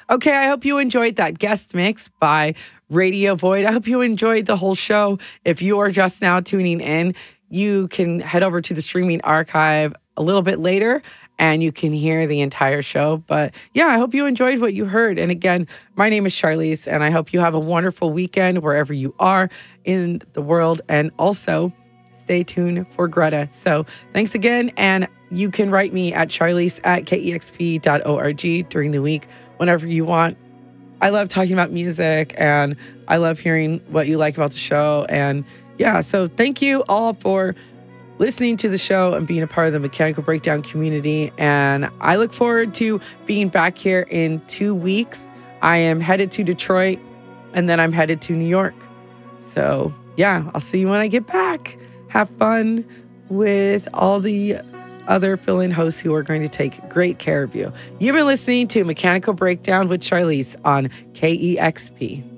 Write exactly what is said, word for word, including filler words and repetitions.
Okay, I hope you enjoyed that guest mix by Radio Void. I hope you enjoyed the whole show. If you are just now tuning in, you can head over to the streaming archive a little bit later and you can hear the entire show. But yeah, I hope you enjoyed what you heard. And again, my name is Charlize, and I hope you have a wonderful weekend wherever you are in the world. And also, stay tuned for Greta. So thanks again. And you can write me at charlize at kexp dot org during the week whenever you want. I love talking about music, and I love hearing what you like about the show. And yeah, so thank you all for listening to the show and being a part of the Mechanical Breakdown community. And I look forward to being back here in two weeks. I am headed to Detroit, and then I'm headed to New York. So yeah, I'll see you when I get back. Have fun with all the other fill-in hosts who are going to take great care of you. You've been listening to Mechanical Breakdown with Charlize on K E X P.